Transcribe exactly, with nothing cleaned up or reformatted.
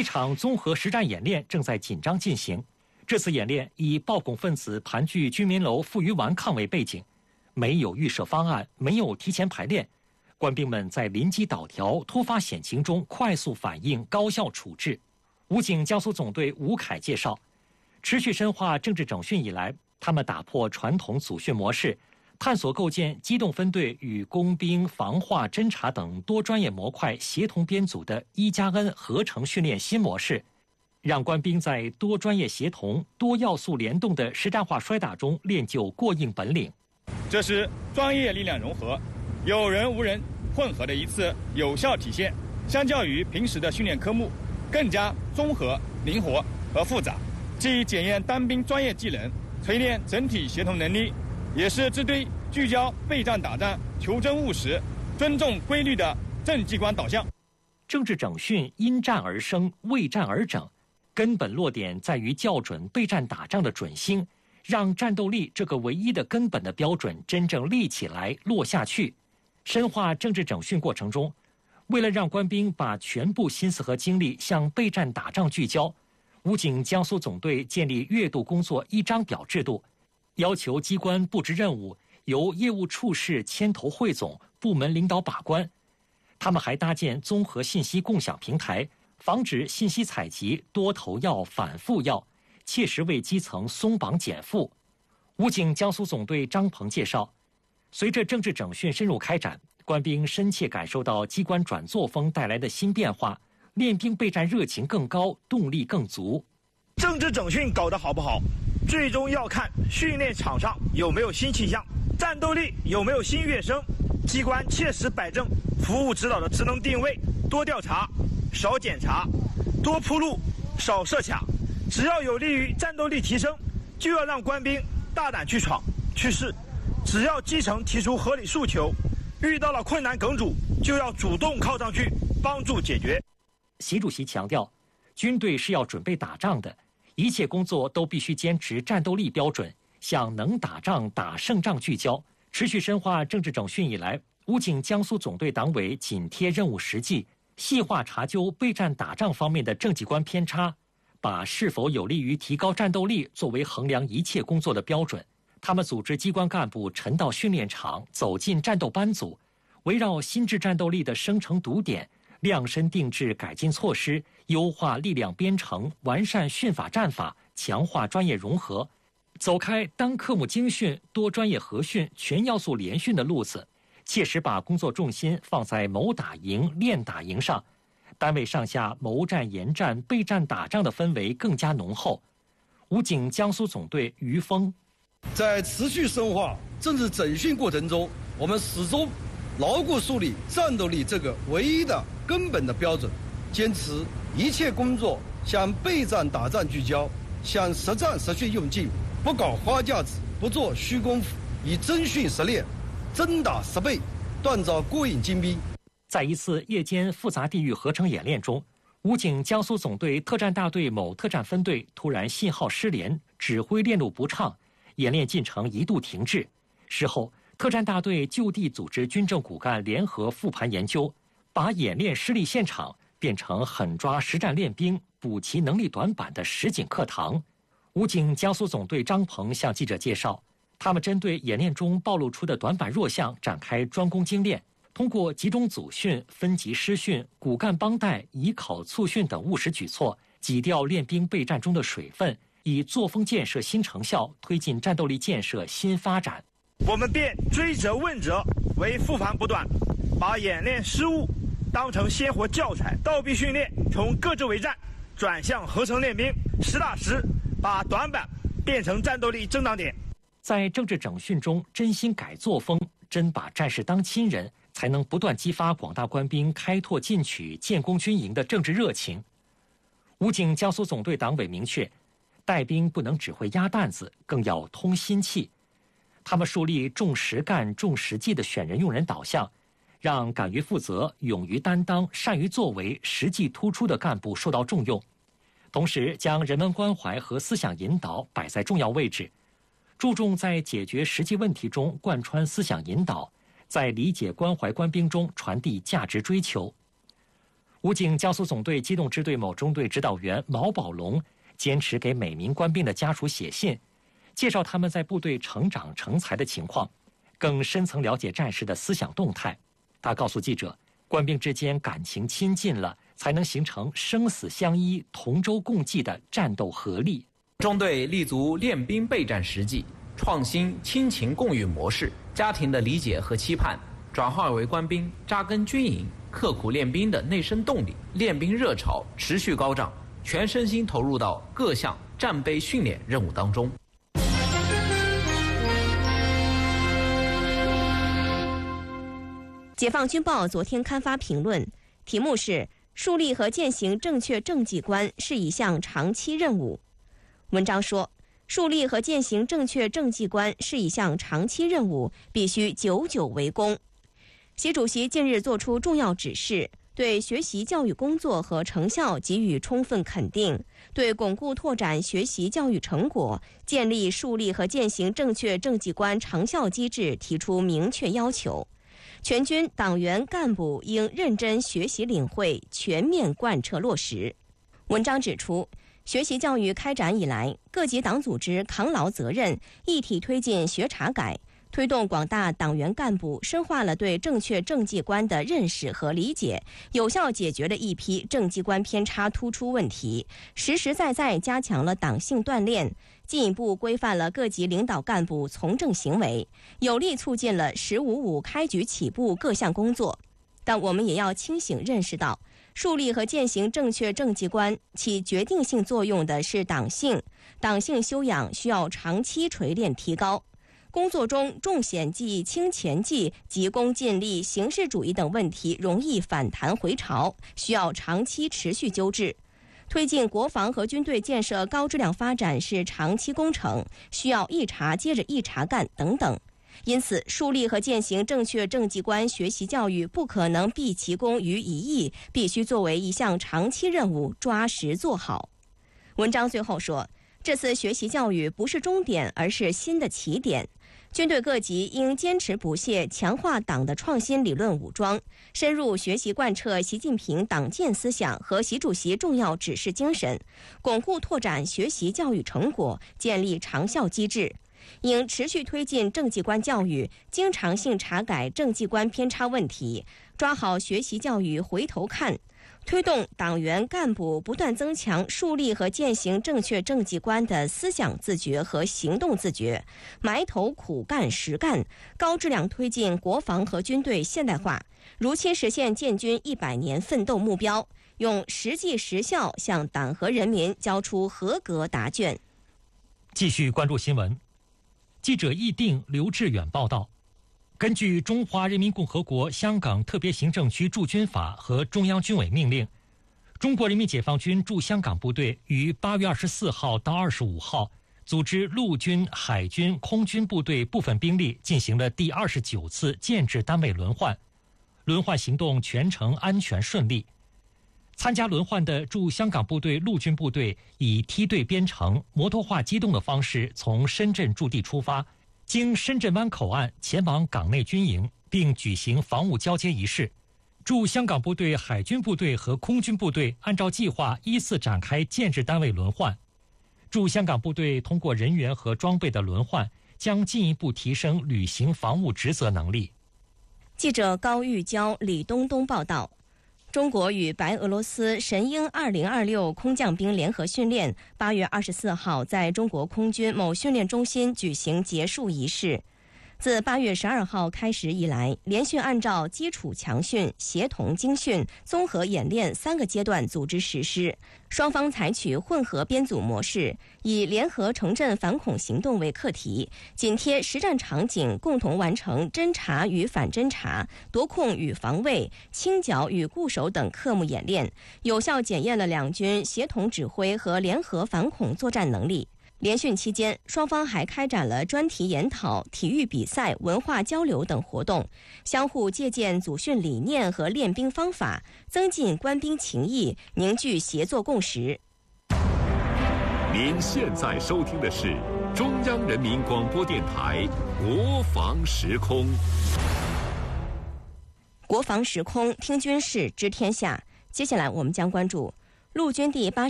一场综合实战演练正在紧张进行。这次演练以暴恐分子盘踞居民楼负隅顽抗为背景，没有预设方案，没有提前排练，官兵们在临机倒条、突发险情中快速反应、高效处置。武警江苏总队吴凯介绍，持续深化政治整训以来，他们打破传统组训模式，探索构建机动分队与工兵、防化、侦察等多专业模块协同编组的一加 N 合成训练新模式，让官兵在多专业协同、多要素联动的实战化摔打中练就过硬本领。 这是专业力量融合、有人无人混合的一次有效体现。相较于平时的训练科目，更加综合、灵活和复杂，既检验单兵专业技能，锤炼整体协同能力，也是支队聚焦备战打仗、求真务实、尊重规律的正机关导向。 政治整训因战而生，为战而整，根本落点在于校准备战打仗的准星，让战斗力这个唯一的根本的标准真正立起来、落下去。深化政治整训过程中，为了让官兵把全部心思和精力向备战打仗聚焦，武警江苏总队建立月度工作一张表制度，要求机关布置任务由业务处室牵头汇总，部门领导把关。他们还搭建综合信息共享平台，防止信息采集多头要、反复要，切实为基层松绑减负。武警江苏总队张鹏介绍，随着政治整训深入开展，官兵深切感受到机关转作风带来的新变化，练兵备战热情更高，动力更足。 政治整训搞得好不好，最终要看训练场上有没有新气象，战斗力有没有新跃升。机关切实摆正服务指导的职能定位，多调查、少检查，多铺路、少设卡。只要有利于战斗力提升，就要让官兵大胆去闯、去试。只要基层提出合理诉求，遇到了困难梗阻，就要主动靠上去帮助解决。 习主席强调，军队是要准备打仗的，一切工作都必须坚持战斗力标准，向能打仗、打胜仗聚焦。持续深化政治整训以来，武警江苏总队党委紧贴任务实际，细化查究备战打仗方面的政绩观偏差，把是否有利于提高战斗力作为衡量一切工作的标准。他们组织机关干部晨到训练场，走进战斗班组，围绕新制战斗力的生成堵点，量身定制改进措施，优化力量编程，完善训法战法，强化专业融合，走开单科目精训、多专业合训、全要素联训的路子，切实把工作重心放在谋打赢、练打赢上，单位上下谋战研战、备战打仗的氛围更加浓厚。武警江苏总队于峰， 在持续深化政治整训过程中，我们始终牢固树立战斗力这个唯一的根本的标准，坚持一切工作向备战打仗聚焦，向实战实训用劲，不搞花架子，不做虚功夫，以真训实练，真打实备，锻造过硬精兵。 在一次夜间复杂地域合成演练中，武警江苏总队特战大队某特战分队突然信号失联，指挥链路不畅，演练进程一度停滞。事后，特战大队就地组织军政骨干联合复盘研究，把演练失利现场变成狠抓实战练兵、补齐能力短板的实景课堂。武警江苏总队张鹏向记者介绍，他们针对演练中暴露出的短板弱项展开专攻精练，通过集中组训、分级师训、骨干帮带、以考促训等务实举措，挤掉练兵备战中的水分，以作风建设新成效，推进战斗力建设新发展。 我们变追责问责为复盘补短，把演练失误当成鲜活教材，倒逼训练从各自为战转向合成练兵，实打实把短板变成战斗力增长点。 在政治整训中真心改作风，真把战士当亲人，才能不断激发广大官兵开拓进取、建功军营的政治热情。武警江苏总队党委明确，带兵不能只会压担子，更要通心气。他们树立重实干、重实际的选人用人导向，让敢于负责、勇于担当、善于作为、实际突出的干部受到重用。同时，将人文关怀和思想引导摆在重要位置，注重在解决实际问题中贯穿思想引导，在理解关怀官兵中传递价值追求。 武警江苏总队机动支队某中队指导员毛宝龙坚持给每名官兵的家属写信，介绍他们在部队成长成才的情况，更深层了解战士的思想动态。他告诉记者，官兵之间感情亲近了，才能形成生死相依、同舟共济的战斗合力。 中队立足练兵备战实际，创新亲情共育模式，家庭的理解和期盼转化为官兵扎根军营、刻苦练兵的内生动力，练兵热潮持续高涨，全身心投入到各项战备训练任务当中。 解放军报昨天刊发评论，题目是树立和践行正确政绩观是一项长期任务。文章说，树立和践行正确政绩观是一项长期任务，必须久久为功。习主席近日作出重要指示，对学习教育工作和成效给予充分肯定，对巩固拓展学习教育成果，建立树立和践行正确政绩观长效机制提出明确要求。全军党员干部应认真学习领会，全面贯彻落实。文章指出，学习教育开展以来，各级党组织扛牢责任，一体推进学察改，推动广大党员干部深化了对正确政绩观的认识和理解，有效解决了一批政绩观偏差突出问题，实实在在加强了党性锻炼，进一步规范了各级领导干部从政行为，有力促进了“十五五”开局起步各项工作。但我们也要清醒认识到，树立和践行正确政绩观起决定性作用的是党性，党性修养需要长期锤炼提高。工作中重显技、轻前技、急功近利、形式主义等问题容易反弹回潮，需要长期持续纠治。推进国防和军队建设高质量发展是长期工程，需要一茬接着一茬干等等。因此，树立和践行正确政绩观学习教育不可能毕其功于一役，必须作为一项长期任务，抓实做好。文章最后说，这次学习教育不是终点，而是新的起点。军队各级应坚持不懈强化党的创新理论武装，深入学习贯彻习近平党建思想和习主席重要指示精神，巩固拓展学习教育成果，建立长效机制。应持续推进政绩观教育，经常性查改政绩观偏差问题，抓好学习教育回头看，推动党员干部不断增强树立和践行正确政绩观的思想自觉和行动自觉，埋头苦干实干，高质量推进国防和军队现代化，如期实现建军一百年奋斗目标，用实际实效向党和人民交出合格答卷。 继续关注新闻。记者易定、刘志远报道，根据《中华人民共和国香港特别行政区驻军法》和中央军委命令，中国人民解放军驻香港部队于八月二十四号到二十五号组织陆军、海军、空军部队部分兵力进行了第二十九次建制单位轮换，轮换行动全程安全顺利。参加轮换的驻香港部队陆军部队以梯队编成、摩托化机动的方式从深圳驻地出发，经深圳湾口岸前往港内军营，并举行防务交接仪式。驻香港部队、海军部队和空军部队按照计划依次展开建制单位轮换。驻香港部队通过人员和装备的轮换，将进一步提升履行防务职责能力。 记者高玉娇、李东东报道。中国与白俄罗斯神鹰二零二六空降兵联合训练八月二十四号在中国空军某训练中心举行结束仪式。自八月十二号开始以来，连续按照基础强训、协同精训、综合演练三个阶段组织实施。双方采取混合编组模式，以联合城镇反恐行动为课题，紧贴实战场景，共同完成侦察与反侦察、夺控与防卫、清剿与固守等科目演练，有效检验了两军协同指挥和联合反恐作战能力。联训期间，双方还开展了专题研讨、体育比赛、文化交流等活动，相互借鉴组训理念和练兵方法，增进官兵情谊，凝聚协作共识。 您现在收听的是中央人民广播电台国防时空。 国防时空，听军事，知天下。 接下来我们将关注陆军第八十